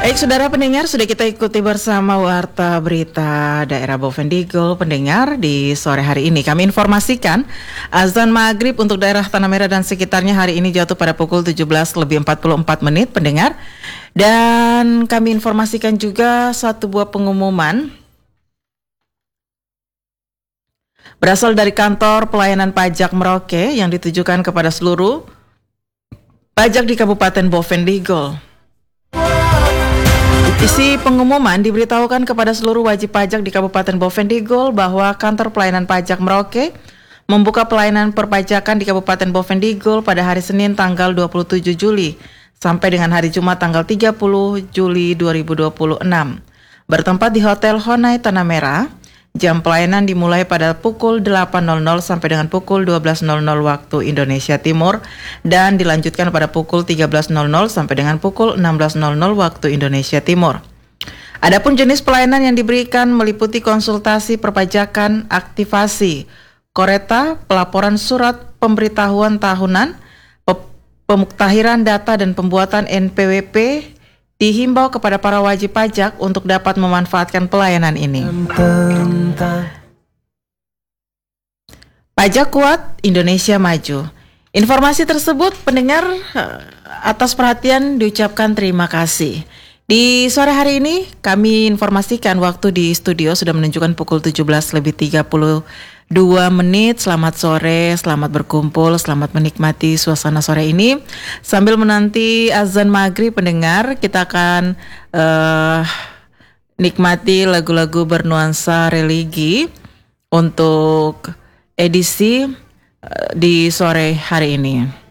Baik saudara pendengar, sudah kita ikuti bersama Warta Berita Daerah Bovendigul. Pendengar, di sore hari ini kami informasikan azan maghrib untuk daerah Tanah Merah dan sekitarnya hari ini jatuh pada pukul 17:44 pendengar. Dan kami informasikan juga satu buah pengumuman berasal dari kantor pelayanan pajak Merauke yang ditujukan kepada seluruh pajak di Kabupaten Bovendigul. Isi pengumuman diberitahukan kepada seluruh wajib pajak di Kabupaten Bovendigul bahwa kantor pelayanan pajak Merauke membuka pelayanan perpajakan di Kabupaten Bovendigul pada hari Senin tanggal 27 Juli sampai dengan hari Jumat tanggal 30 Juli 2026. Bertempat di Hotel Honai Tanah Merah. Jam pelayanan dimulai pada pukul 8.00 sampai dengan pukul 12.00 waktu Indonesia Timur dan dilanjutkan pada pukul 13.00 sampai dengan pukul 16.00 waktu Indonesia Timur. Adapun jenis pelayanan yang diberikan meliputi konsultasi perpajakan, aktivasi, koreta, pelaporan surat pemberitahuan tahunan, pemuktahiran data dan pembuatan NPWP. Dihimbau kepada para wajib pajak untuk dapat memanfaatkan pelayanan ini. Pajak kuat, Indonesia maju. Informasi tersebut pendengar atas perhatian diucapkan terima kasih. Di sore hari ini kami informasikan waktu di studio sudah menunjukkan pukul 17:32. Selamat sore, selamat berkumpul, selamat menikmati suasana sore ini. Sambil menanti azan maghrib pendengar, kita akan nikmati lagu-lagu bernuansa religi untuk edisi di sore hari ini.